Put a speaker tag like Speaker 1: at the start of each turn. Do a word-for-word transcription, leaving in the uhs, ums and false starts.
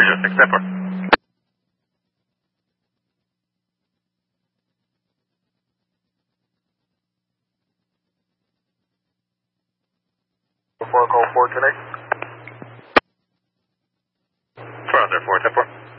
Speaker 1: zero six ten four.
Speaker 2: Four, call four, connect.
Speaker 1: four out there, four ten four.